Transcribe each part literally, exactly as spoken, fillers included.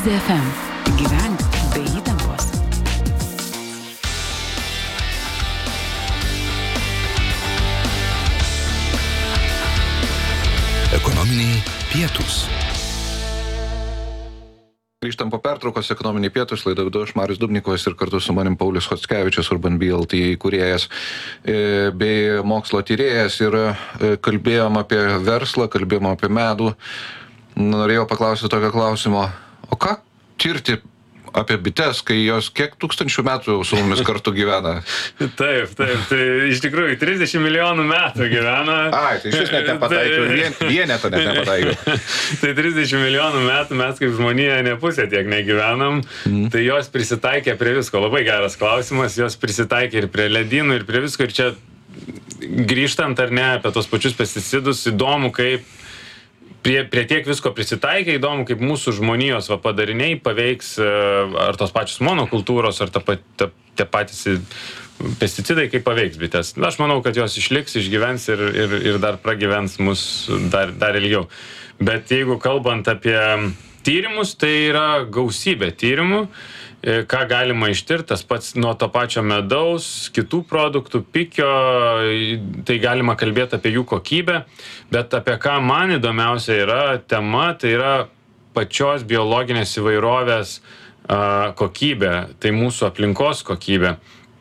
Vizde F M. Gyvenk be įtampos. Ekonominiai pietūs. Grįžtam po pertraukos, ekonominiai pietūs, laidą vedu aš Marius Dubnikovas ir kartu su manim Paulius Chockevičius, Urban Bee L T įkūrėjas bei mokslo tyrėjas, ir kalbėjom apie verslą, kalbėjom apie medų. Norėjau paklausyti tokio klausimo, o ką tirti apie bites, kai jos kiek tūkstančių metų su mumis kartu gyvena? Taip, taip, tai iš tikrųjų trisdešimt milijonų metų gyvena. Ai, tai šis net nepataikiau, vien, vienetą net nepataikiau. Tai trisdešimt milijonų metų mes kaip žmonija ne pusė tiek negyvenam, mm. tai jos prisitaikė prie visko. Labai geras klausimas, jos prisitaikė ir prie ledynų, ir prie visko. Ir čia grįžtant ar ne apie tos pačius pesticidus, įdomu, kaip Prie, prie tiek visko prisitaikė, įdomu, kaip mūsų žmonijos va, padariniai paveiks ar tos pačios monokultūros, ar ta, ta, tie patys pesticidai, kaip paveiks bites. Aš manau, kad jos išliks, išgyvens ir, ir, ir dar pragyvens mus dar, dar ilgiau. Bet jeigu kalbant apie tyrimus, tai yra gausybė tyrimų, ką galima ištirti, tas pats nuo to pačio medaus, kitų produktų, pikio, tai galima kalbėti apie jų kokybę, bet apie ką man įdomiausia yra tema, tai yra pačios biologinės įvairovės a, kokybė, tai mūsų aplinkos kokybė.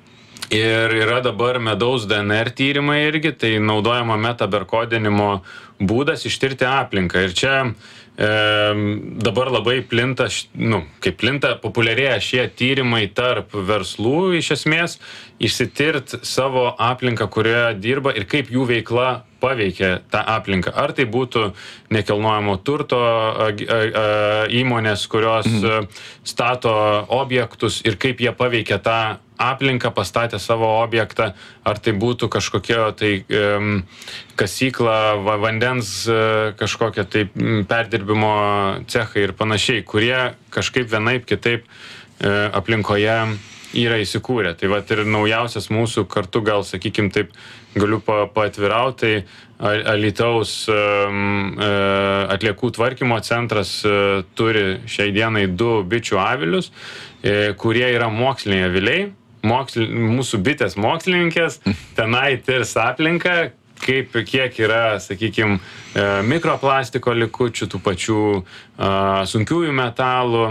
Ir yra dabar medaus D N R tyrimai irgi, tai naudojama metaberkodinimo būdas ištirti aplinką. Ir čia e, dabar labai plinta, nu, kaip plinta, populiarėja šie tyrimai tarp verslų iš esmės, išsitirt savo aplinką, kurioje dirba ir kaip jų veikla paveikia tą aplinką. Ar tai būtų nekilnojamo turto a, a, a, įmonės, kurios mm. stato objektus ir kaip jie paveikia tą aplinką, pastatė savo objektą, ar tai būtų kažkokia tai um, kasykla, va, vandens uh, kažkokia tai perdirbimo cechai ir panašiai, kurie kažkaip vienaip kitaip uh, aplinkoje yra įsikūrę. Tai vat ir naujausias mūsų kartu, gal sakykim taip, galiu pa, paatvirauti, tai Alytaus um, uh, atliekų tvarkymo centras uh, turi šiai dienai du bičių avilius, uh, kurie yra moksliniai aviliai. Moksl, mūsų bitės mokslininkės tenai tirs aplinką, kaip, kiek yra, sakykime, mikroplastiko likučių, tų pačių a, sunkiųjų metalų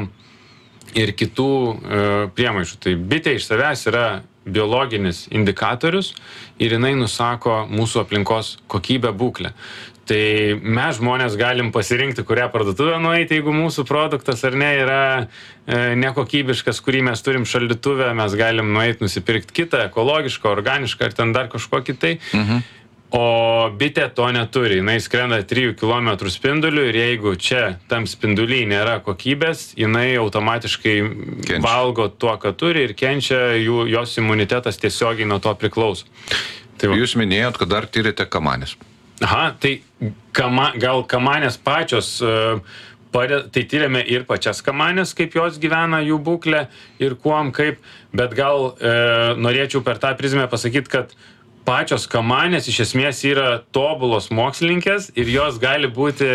ir kitų a, priemaišų. Tai bitė iš savęs yra biologinis indikatorius ir jinai nusako mūsų aplinkos kokybę, būklę. Tai mes žmonės galim pasirinkti, kurią parduotuvę nueiti, jeigu mūsų produktas ar ne yra e, nekokybiškas, kurį mes turim šaldytuvę, mes galim nueiti nusipirkti kitą, ekologišką, organišką ar ten dar kažkokį tai. Mhm. O bitė to neturi, jinai skrenda trijų kilometrų spinduliu ir jeigu čia tam spinduly nėra kokybės, jinai automatiškai kenčia. Valgo tuo, ką turi ir kenčia, jų, jos imunitetas tiesiogiai nuo to priklauso. Tai Jūs minėjot, kad dar tyrite kamanės. Aha, tai kama, gal kamanės pačios, pare, tai tyrėme ir pačias kamanės, kaip jos gyvena, jų būklę ir kuom kaip, bet gal e, norėčiau per tą prizmę pasakyti, kad pačios kamanės iš esmės yra tobulos mokslininkės ir jos gali būti,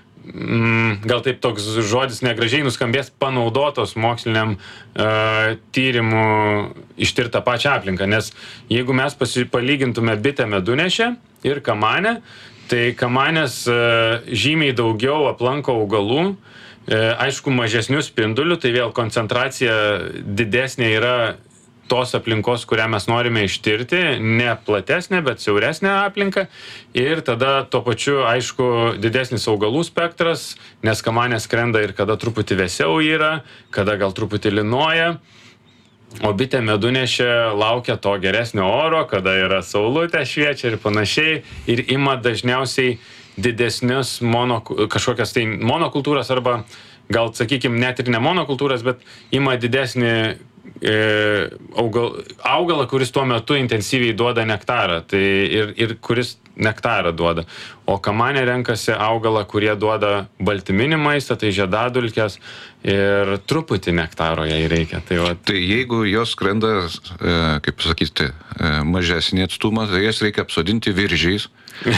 mm, gal taip toks žodis negražiai nuskambės, panaudotos moksliniam e, tyrimų ištirtą pačią aplinką, nes jeigu mes pasi, palygintume bitę medunešę ir kamanę, tai kamanės e, žymiai daugiau aplanko augalų, e, aišku, mažesnių spindulių, tai vėl koncentracija didesnė yra tos aplinkos, kurią mes norime ištirti, ne platesnė, bet siauresnė aplinka ir tada tuo pačiu, aišku, didesnis augalų spektras, nes kamanė skrenda ir kada truputį vėsiau yra, kada gal truputį lynoja. O bitė medunešė laukia to geresnio oro, kada yra saulutė šviečia ir panašiai ir ima dažniausiai didesnius mono, kažkokias tai monokultūras arba gal, sakykime, net ir ne monokultūras, bet ima didesnį e, augal, augalą, kuris tuo metu intensyviai duoda nektarą tai ir, ir kuris nektarą duoda. O kamanė renkasi augalą, kurie duoda baltyminį maistą, tai žiedadulkės ir truputį nektaro jai reikia. Tai, va... tai jeigu jos skrenda, e, kaip sakyti, e, mažesnį atstumą, tai jas reikia apsodinti viržiais.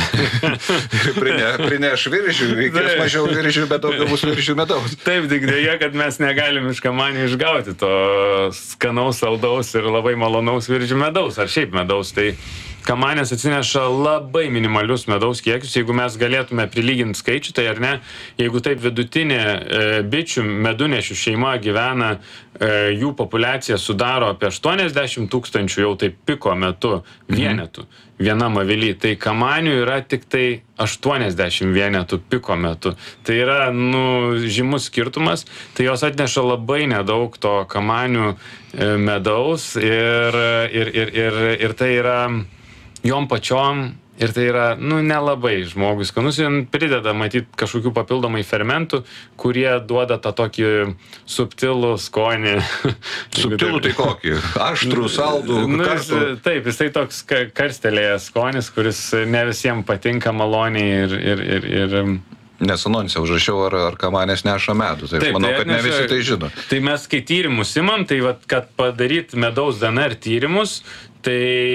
Prine, prineš viržių, reikės mažiau viržių, bet daugiau bus viržių medaus. Taip, tik dėja, kad mes negalim iš kamanį išgauti to skanaus, saldaus ir labai malonaus viržių medaus, ar šiaip medaus. Tai kamanės atsineša labai minimalius medaus kiekius, jeigu mes galėtume prilyginti skaičių, tai ar ne, jeigu taip vidutinė e, bičių medunešių šeima gyvena, e, jų populiacija sudaro apie aštuoniasdešimt tūkstančių jau taip piko metu vienetų. Mhm. Vienam avily, tai kamanių yra tik tai aštuoniasdešimt vienetų piko metu. Tai yra, nu, žymus skirtumas, tai jos atneša labai nedaug to kamanių medaus ir, ir, ir, ir, ir tai yra jom pačiom ir tai yra, nu, nelabai žmogui skanus, ir prideda, matyt, kažkokių papildomai fermentų, kurie duoda tą tokį subtilų skonį. Subtilų tai kokį? Aštrų, saldų, nu, karstų? Taip, jisai toks karstelėjęs skonis, kuris ne visiems patinka maloniai ir... ir, ir, ir Nes anonse užrašiau, ar, ar kamanės neša medų, tai aš manau, tai kad ne visi tai žino. Tai mes, kai tyrimus imam, tai vat, kad padaryti medaus D N R tyrimus, tai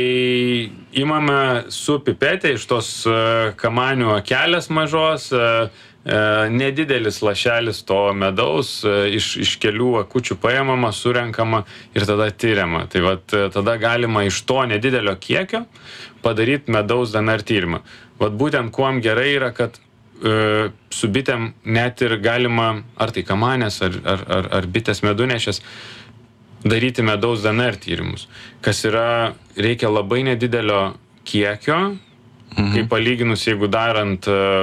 imame su pipetė iš tos kamanių akelės mažos, nedidelis lašelis to medaus, iš, iš kelių akučių paimama, surenkama ir tada tyriama. Tai vat, tada galima iš to nedidelio kiekio padaryti medaus D N R tyrimą. Vat būtent kuom gerai yra, kad su bitėm net ir galima, ar tai kamanės, ar, ar, ar, ar bitės medunešės, daryti medaus D N R tyrimus, kas yra, reikia labai nedidelio kiekio, mhm. kaip palyginus, jeigu darant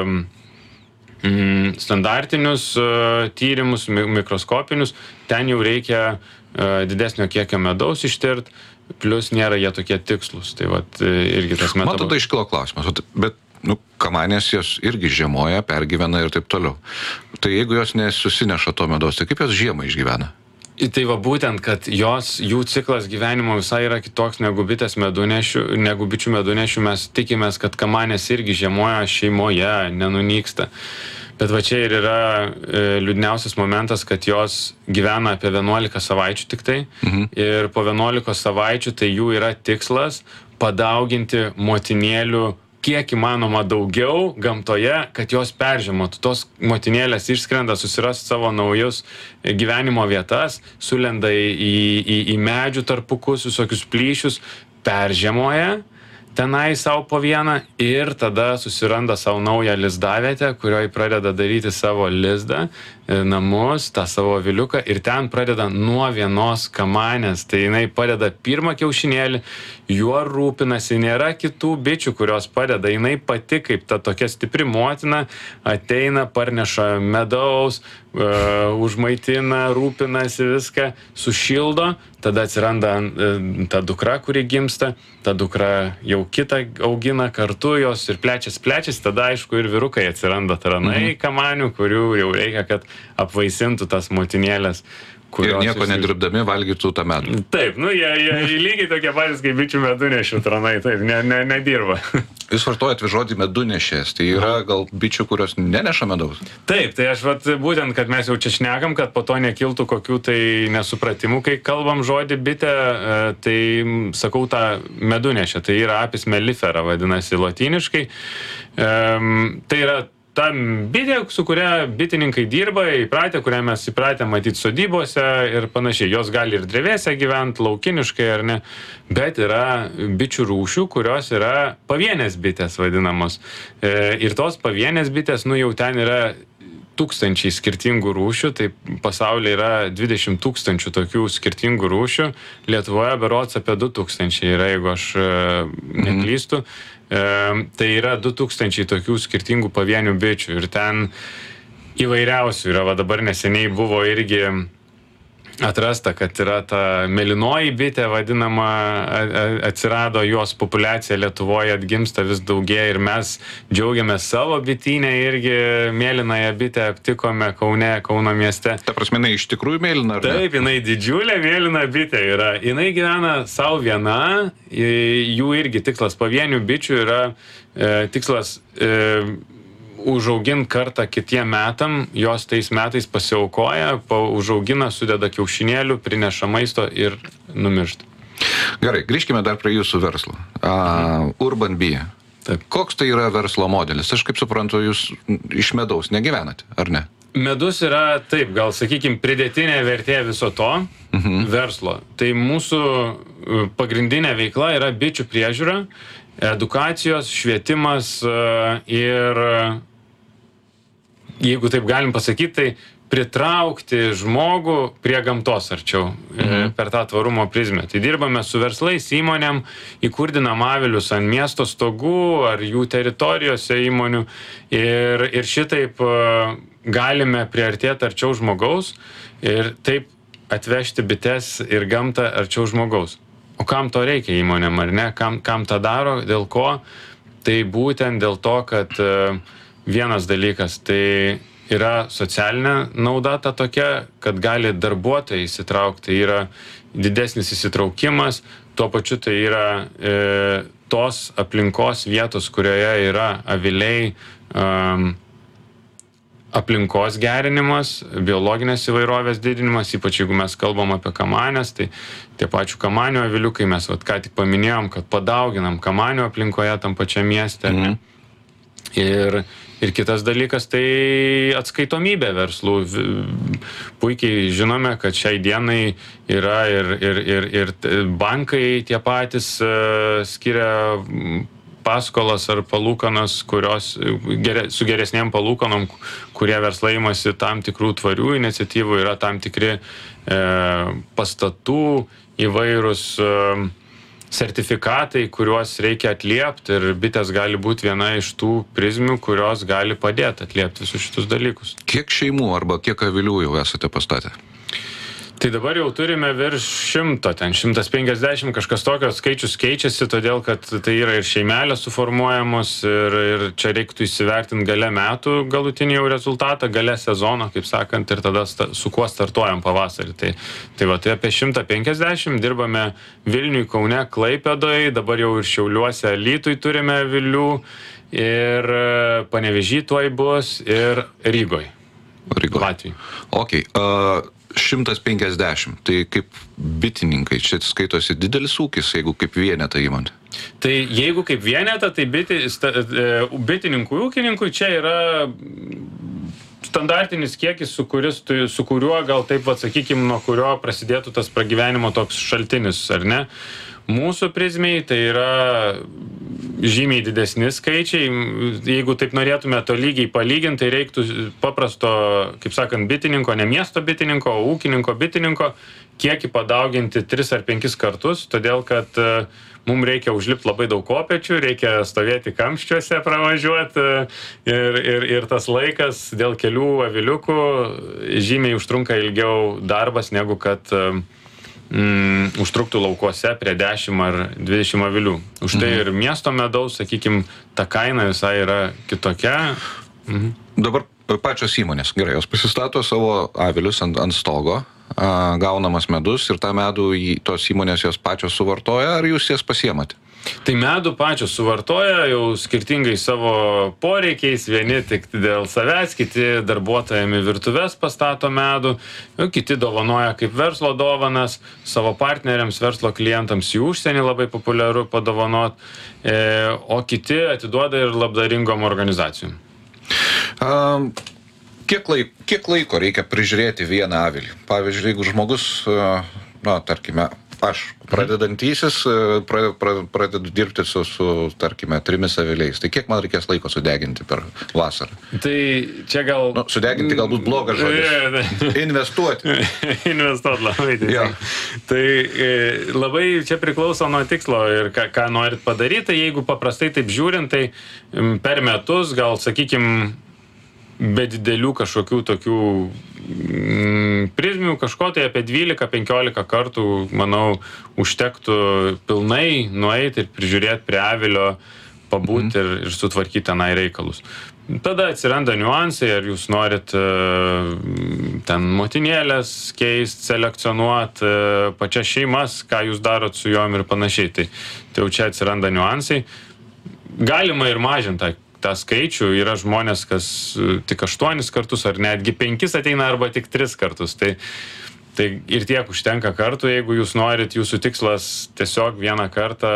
mm, standartinius uh, tyrimus, mikroskopinius, ten jau reikia uh, didesnio kiekio medaus ištirti, plus nėra jie tokie tikslus. Tai vat, irgi tas metabolis. Man tada iškilo klausimas, bet nu, kamanės jos irgi žiemoja, pergyvena ir taip toliau. Tai jeigu jos nesusineša to medaus, tai kaip jos žiemą išgyvena? Tai va būtent, kad jos, jų ciklas gyvenimo visai yra kitoks negu bitės medunešių, negu bičių medunešių. Mes tikimės, kad kamanės irgi žiemoja šeimoje, nenunyksta. Bet va čia ir yra e, liūdniausias momentas, kad jos gyvena apie vienuolika savaičių tik tai. Mhm. Ir po vienuolikos savaičių tai jų yra tikslas padauginti motinėlių kiek įmanoma daugiau gamtoje, kad jos peržiemotų. Tos motinėlės išskrenda susirast savo naujus gyvenimo vietas, sulenda į, į, į medžių tarpukus, visokius plyšius, peržiemoja tenai savo po vieną ir tada susiranda savo naują lizdavietę, kurioje pradeda daryti savo lizdą, namus, tą savo aviliuką ir ten pradeda nuo vienos kamanės. Tai jinai padeda pirmą kiaušinėlį, juo rūpinasi, nėra kitų bičių, kurios padeda. Jinai pati kaip ta tokia stipri motina ateina, parneša medaus, uh, užmaitina, rūpinasi viską, sušildo, tada atsiranda uh, ta dukra, kuri gimsta, ta dukra jau kitą augina kartu, jos ir plečias, plečias, tada aišku ir vyrukai atsiranda taranai mhm. kamanių, kurių jau reikia, kad apvaisintų tas motinėlės. Ir nieko išsi... nedirbdami valgytų tą medų. Taip, nu jie, jie lygiai tokie patys kaip bičių medunešių tranai, taip, ne, ne, nedirba. Jūs vartojat žodį medunešės, tai yra gal bičių, kurios neneša medaus? Taip, tai aš vat, būtent, kad mes jau čia šnekam, kad po to nekiltų kokių tai nesupratimų, kai kalbam žodį bitę, tai sakau tą medunešę, tai yra apis mellifera, vadinasi lotyniškai. Um, tai yra ta bitė, su kuria bitininkai dirba, įpratę, kurią mes įpratę matyti sodybose ir panašiai. Jos gali ir drevėse gyventi, laukiniškai ar ne, bet yra bičių rūšių, kurios yra pavienės bitės vadinamos. Ir tos pavienės bitės, nu jau ten yra tūkstančiai skirtingų rūšių, tai pasaulyje yra dvidešimt tūkstančių tokių skirtingų rūšių, Lietuvoje berods apie du tūkstančiai yra, jeigu aš neklystu. Mm. E, tai yra du tūkstančiai tokių skirtingų pavienių bičių ir ten įvairiausių yra, va dabar neseniai buvo irgi atrasta, kad yra ta mėlynoji bitė vadinama, atsirado jos populiacija Lietuvoje, atgimsta vis daugėja ir mes džiaugiamės savo bitinę irgi mėlynąją bitę aptikome Kaune, Kauno mieste. Ta prasme, jinai iš tikrųjų mėlyna, ar ne? Taip, jinai didžiulė mėlyna bitė yra. Jinai gyvena savo viena, jų irgi tikslas pavienių bičių yra e, tikslas e, užaugint kartą kitiem metam, jos tais metais pasiaukoja, užaugina, sudeda kiaušinėlių, prineša maisto ir numiršta. Gerai, grįžkime dar prie jūsų verslo. Uh, Urban Bee. Taip. Koks tai yra verslo modelis? Aš kaip suprantu, jūs iš medaus negyvenate, ar ne? Medus yra, taip, gal sakykime, pridėtinė vertė viso to mhm. verslo. Tai mūsų pagrindinė veikla yra bičių priežiūra, edukacijos, švietimas ir, jeigu taip galim pasakyti, tai pritraukti žmogų prie gamtos arčiau mhm. per tą tvarumo prizmę. Tai dirbame su verslais, įmonėm, įkurdinam avilius ant miesto stogų ar jų teritorijose įmonių ir, ir šitaip galime priartėti arčiau žmogaus ir taip atvežti bites ir gamtą arčiau žmogaus. O kam to reikia įmonėm, ar ne? Kam, kam tą daro, dėl ko? Tai būtent dėl to, kad vienas dalykas, tai yra socialinė nauda ta tokia, kad gali darbuotojai įsitraukti, tai yra didesnis įsitraukimas, tuo pačiu tai yra e, tos aplinkos vietos, kurioje yra aviliai, um, aplinkos gerinimas, biologinės įvairovės didinimas, ypač jeigu mes kalbam apie kamanės, tai tie pačių kamanių aviliukai, mes vat, ką tik paminėjom, kad padauginam kamanių aplinkoje tam pačiam mieste. Mhm. Ir, ir kitas dalykas, tai atskaitomybė verslų. Puikiai žinome, kad šiai dienai yra ir, ir, ir, ir bankai tie patys uh, skiria paskolas ar palūkanas, kurios geria, su geresnėm palūkanom, kurie verslai imasi tam tikrų tvarių iniciatyvų, yra tam tikri e, pastatų įvairūs e, sertifikatai, kuriuos reikia atliepti ir bitės gali būti viena iš tų prizmių, kurios gali padėti atliepti visus šitus dalykus. Kiek šeimų arba kiek avilių jau esate pastatę? Tai dabar jau turime virš šimto, ten šimtas penkiasdešimt, kažkas tokio skaičius keičiasi, todėl kad tai yra ir šeimelės suformuojamos ir, ir čia reiktų įsivertinti gale metų galutinį jau rezultatą, gale sezono, kaip sakant, ir tada sta, su kuo startuojam pavasarį. Tai, tai va, tai apie šimtą penkiasdešimt dirbame Vilniui, Kaune, Klaipėdoje, dabar jau ir Šiauliuose, Alytui turime avilių ir Panevėžy tuoj bus ir Rygoj. Rygoj. Latvijoj. Okay. Uh... šimtas penkiasdešimt, tai kaip bitininkai, čia skaitosi didelis ūkis, jeigu kaip vienetą įmonė? Tai jeigu kaip vienetą, tai biti, sta, bitininkui, ūkininkui čia yra standartinis kiekis, su, kuris, su kuriuo gal taip atsakykim, nuo kurio prasidėtų tas pragyvenimo toks šaltinis, ar ne? Mūsų prizmiai tai yra žymiai didesni skaičiai. Jeigu taip norėtume to lygiai palyginti, tai reiktų paprasto, kaip sakant, bitininko, ne miesto bitininko, o ūkininko bitininko kiekį padauginti tris ar penkis kartus, todėl kad uh, mums reikia užlipti labai daug kopečių, reikia stovėti kamščiuose, pravažiuoti ir, ir, ir tas laikas dėl kelių aviliukų žymiai užtrunka ilgiau darbas, negu kad uh, Mm, užtruktų laukuose prie dešimt ar dvidešimt avilių. Už tai mhm. ir miesto medaus, sakykime, ta kaina visai yra kitokia. Mhm. Dabar pačios įmonės, gerai, jos pasistato savo avilius ant, ant stogo, a, gaunamas medus ir tą medų į, tos įmonės jos pačios suvartoja, ar jūs jas pasiemate? Tai medų pačios suvartoja jau skirtingai savo poreikiais, vieni tik dėl savęs, kiti darbuotojami virtuves pastato medų, kiti dovanoja kaip verslo dovanas, savo partneriams, verslo klientams į užsienį labai populiaru padovanot, e, o kiti atiduoda ir labdaringom organizacijom. Um. Kiek laiko, kiek laiko reikia prižiūrėti vieną avilį? Pavyzdžiui, jeigu žmogus, na, tarkime, aš pradedantysis, pradedu dirbti su, su, tarkime, trimis aviliais, tai kiek man reikės laiko sudeginti per vasarą? Tai čia gal... Nu, sudeginti galbūt blogas žodis. Investuoti. Investuoti labai. Tai, tai labai čia priklauso nuo tikslo ir ką, ką norit padaryti. Tai jeigu paprastai taip žiūrint, tai per metus gal, sakykim, be didelių kažkokių tokių prizmių kažko tai apie dvylika penkiolika kartų, manau, užtektų pilnai nueiti ir prižiūrėti prie avilio, pabūti ir, ir sutvarkyti tenai reikalus. Tada atsiranda niuansai, ar jūs norit ten motinėlės keist, selekcionuoti, pačias šeimas, ką jūs darot su jom ir panašiai. Tai, tai jau čia atsiranda niuansai. Galima ir mažinti tą skaičių. Yra žmonės, kas tik aštuonis kartus ar netgi penkis ateina arba tik tris kartus. Tai, tai ir tiek užtenka kartų, jeigu jūs norit, jūsų tikslas tiesiog vieną kartą,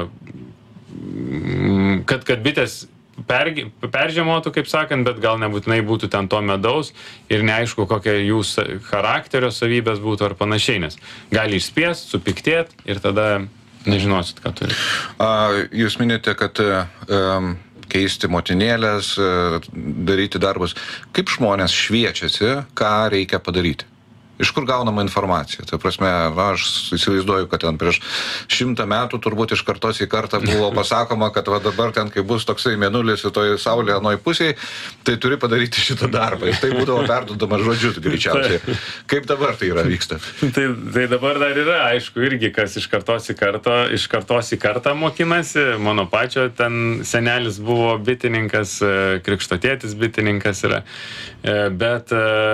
kad, kad bitės Per, peržiemotų, kaip sakant, bet gal nebūtinai būtų ten to medaus ir neaišku, kokia jūsų charakterio savybės būtų ar panašiai, nes gali išspiest, supiktėt ir tada nežinosit, ką turi. Jūs minėte, kad um, keisti motinėlės, daryti darbus. Kaip žmonės šviečiasi, ką reikia padaryti? Iš kur gaunama informacija? Tai prasme, na, aš įsivaizduoju, kad ten prieš šimtą metų turbūt iš kartos į kartą buvo pasakoma, kad va dabar ten, kai bus toksai mėnulis į toj saulė anoj pusėje, tai turi padaryti šitą darbą. Ir tai būdavo perduodama žodžiu greičiausiai. Kaip dabar tai yra vyksta? Tai, tai dabar dar yra, aišku, irgi kas iš kartos į kartą, iš kartos į kartą mokinasi. Mano pačio ten senelis buvo bitininkas, krikštotėtis bitininkas yra. Bet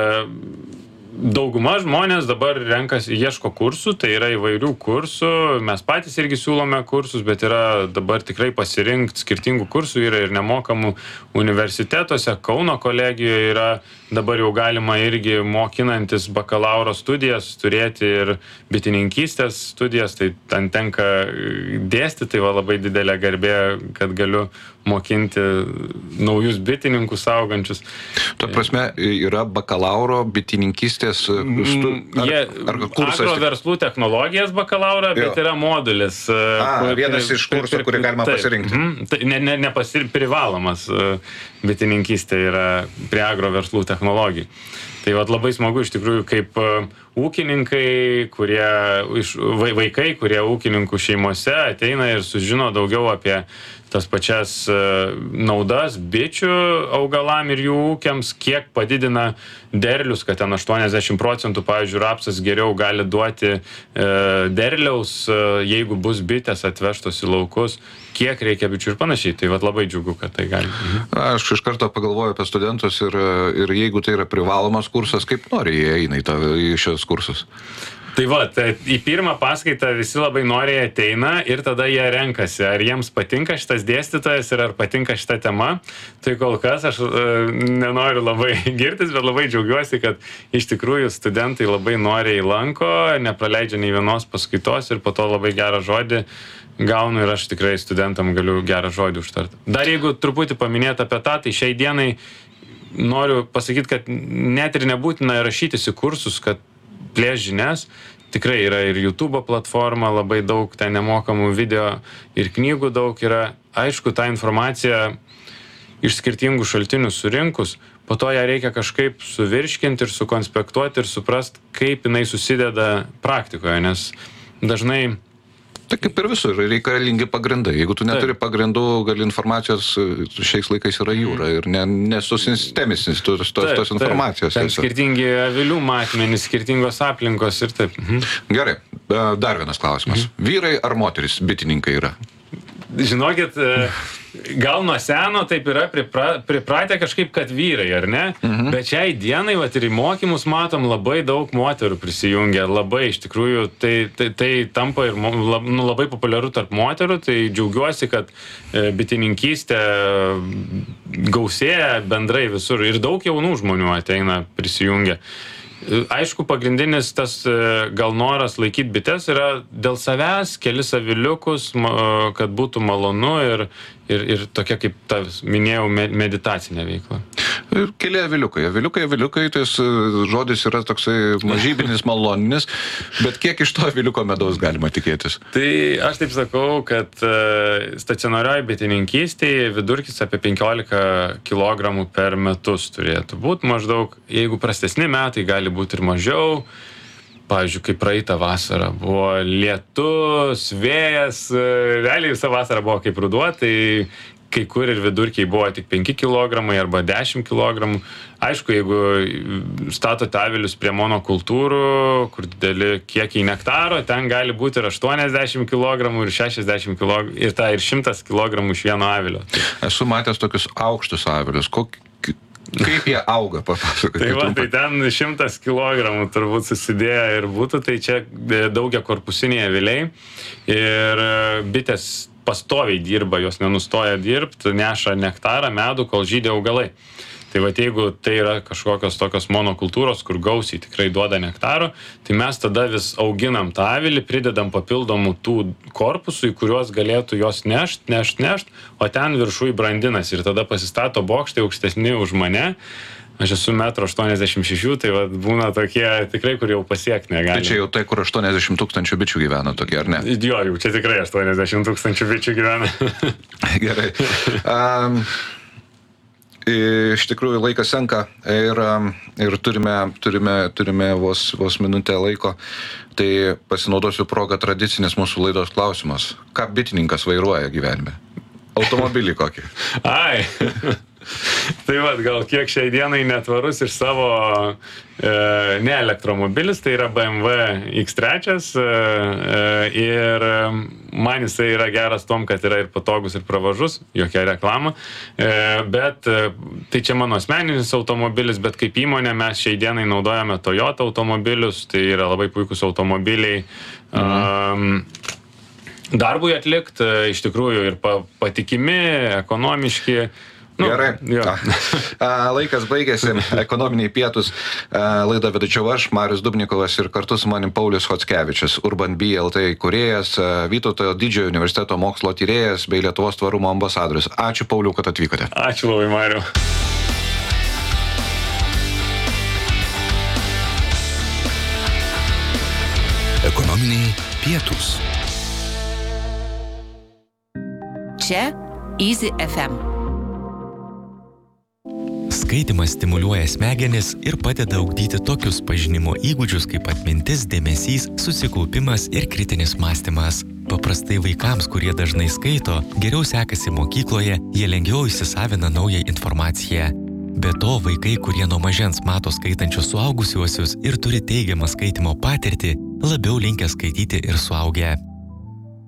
dauguma žmonės dabar renkasi, ieško kursų, tai yra įvairių kursų, mes patys irgi siūlome kursus, bet yra dabar tikrai pasirinkti skirtingų kursų, yra ir nemokamų universitetuose, Kauno kolegijoje yra dabar jau galima irgi mokinantis bakalauro studijas, turėti ir bitininkystės studijas, tai ten tenka dėstyti, tai va labai didelė garbė, kad galiu mokinti naujus bitininkus augančius. Tuo prasme, yra bakalauro bitininkystės stu... ar, Jie, ar kursas? Agroverslų technologijas bakalauro, bet jo. Yra modulis. A, kur, vienas iš kursų, kurį galima taip, pasirinkti. Mm, tai ne, ne, ne pasir, privalomas bitininkystė yra prie agroverslų technologijų. Tai vat labai smagu iš tikrųjų, kaip ūkininkai, kurie, vaikai, kurie ūkininkų šeimose ateina ir sužino daugiau apie tas pačias naudas bičių augalam ir jų ūkiams, kiek padidina derlius, kad ten aštuoniasdešimt procentų, pavyzdžiui, rapsas geriau gali duoti e, derliaus, e, jeigu bus bitės atvežtos į laukus, kiek reikia bičių ir panašiai. Tai vat labai džiugu, kad tai gali. Aš iš karto pagalvoju apie studentus ir, ir jeigu tai yra privalomas kursas, kaip nori jie eina į, tą, į šios kursus? Tai va, tai į pirmą paskaitą visi labai noriai ateina ir tada jie renkasi, ar jiems patinka šitas dėstytojas ir ar patinka šita tema. Tai kol kas aš e, nenoriu labai girtis, bet labai džiaugiuosi, kad iš tikrųjų studentai labai noriai lanko, nepraleidžia nei vienos paskaitos ir po to labai gerą žodį gaunu ir aš tikrai studentam galiu gerą žodį užtarti. Dar jeigu truputį paminėti apie tą, tai šiai dienai noriu pasakyti, kad net ir nebūtina rašytis į kursus, kad plės žinias. Tikrai yra ir YouTube platforma, labai daug ten nemokamų video ir knygų daug yra. Aišku, tą informaciją iš skirtingų šaltinių surinkus, po to ją reikia kažkaip suvirškinti ir sukonspektuoti ir suprast, kaip jinai susideda praktikoje, nes dažnai Tai kaip ir visur, reikalingi pagrindai. Jeigu tu neturi Taip. pagrindų, gali informacijos šiais laikais yra jūra ir ne, nesusisteminis tos, tos, tos informacijos. Ten skirtingi avilių matmenys, skirtingos aplinkos ir taip. Mhm. Gerai, dar vienas klausimas. Mhm. Vyrai ar moteris bitininkai yra? Žinokit, gal nuo seno taip yra pripra, pripratę kažkaip, kad vyrai, ar ne? Mhm. Bet šiai dienai, vat, ir į mokymus matom, labai daug moterų prisijungia, labai iš tikrųjų, tai, tai, tai tampa ir lab, nu, labai populiaru tarp moterų, tai džiaugiuosi, kad bitininkystė gausėja bendrai visur ir daug jaunų žmonių ateina, prisijungia. Aišku, pagrindinis tas gal noras laikyti bites yra dėl savęs, kelis aviliukus, kad būtų malonu ir, ir, ir tokia, kaip ta, minėjau, meditacinė veikla. Keli aviliukai. Aviliukai, aviliukai, tai žodis yra toksai mažybinis, maloninis, bet kiek iš to aviliuko medaus galima tikėtis? Tai aš taip sakau, kad stacionarioj bitininkystėje vidurkis apie penkiolika kilogramų per metus turėtų būti maždaug. Jeigu prastesni metai, gali būti ir mažiau. Pavyzdžiui, kaip praeitą vasarą buvo lietus, vėjas, realiai visą vasarą buvo kaip ruduo, tai kai kur ir vidurkiai buvo tik penki kilogramai arba dešimt kilogramų. Aišku, jeigu statote avilius prie monokultūrų, kur dideli kiekiai nektaro, ten gali būti ir aštuoniasdešimt kilogramų, ir šešiasdešimt kilogramų, ir ta ir šimtas kilogramų iš vieno avilio. Esu matęs tokius aukštus avilius. Kok... Kaip jie auga, papasakokite. Tai va, tai ten šimtas kilogramų turbūt susidėję ir būtų, tai čia daugia korpusiniai aviliai ir bitės pastoviai dirba, jos nenustoja dirbti, neša nektarą, medų, kol žydė augalai. Tai va, jeigu tai yra kažkokios tokios monokultūros, kur gausiai tikrai duoda nektaro, tai mes tada vis auginam tą avilį, pridedam papildomų tų korpusų, į kuriuos galėtų jos nešt, nešt, nešt, o ten viršui brandinas ir tada pasistato bokštai aukštesni už mane. Aš esu metro aštuoniasdešimt šeši, tai va, būna tokie tikrai, kur jau pasiekti negali. Tai čia jau tai, kur aštuoniasdešimt tūkstančių bičių gyvena tokie, ar ne? Jo, jau čia tikrai aštuoniasdešimt tūkstančių bičių gyvena. Gerai. Um... Iš tikrųjų laikas senka ir, ir turime, turime, turime vos, vos minutę laiko, tai pasinaudosiu progą tradicinis mūsų laidos klausimas. Ką bitininkas vairuoja gyvenime? Automobilį kokį? Ai, tai va, gal kiek šiai dienai netvarus ir savo e, ne elektromobilis, tai yra B M W X tri e, ir man jisai yra geras tom, kad yra ir patogus, ir pravažus, jokia reklama, e, bet tai čia mano asmeninis automobilis, bet kaip įmonė mes šiai dienai naudojame Toyota automobilius, tai yra labai puikus automobiliai. Mhm. Um, darbui atlikti, iš tikrųjų ir patikimi, ekonomiški. Nu, gerai. Laikas baigėsi, ekonominiai pietus. Laidą vedačiau aš, Marius Dubnikovas, ir kartu su manim Paulius Chockevičius, Urban Bee L T įkūrėjas, Vytauto didžiojo universiteto mokslo tyrėjas bei Lietuvos tvarumo ambasadorius. Ačiū, Pauliau, kad atvykote. Ačiū labai, Mariu. Ekonominiai pietūs. Čia Easy F M. Skaitymas stimuliuoja smegenis ir padeda ugdyti tokius pažinimo įgūdžius kaip atmintis, dėmesys, susikaupimas ir kritinis mąstymas. Paprastai vaikams, kurie dažnai skaito, geriau sekasi mokykloje, jie lengviau įsisavina naują informaciją. Be to, vaikai, kurie nuo mažens mato skaitančius suaugusiuosius ir turi teigiamą skaitymo patirtį, labiau linkę skaityti ir suaugę.